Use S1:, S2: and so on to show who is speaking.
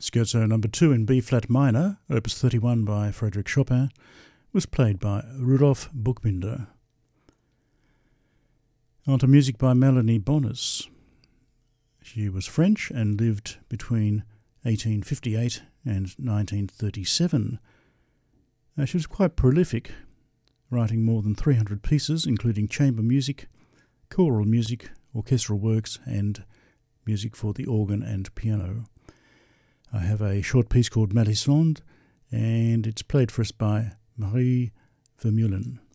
S1: Scherzo number 2 in B-flat minor, opus 31 by Frédéric Chopin, was played by Rudolf Buchbinder. On to music by Melanie Bonis. She was French and lived between 1858 and 1937. She was quite prolific, writing more than 300 pieces, including chamber music, choral music, orchestral works, and music for the organ and piano. I have a short piece called Melisande, and it's played for us by Marie Vermeulen.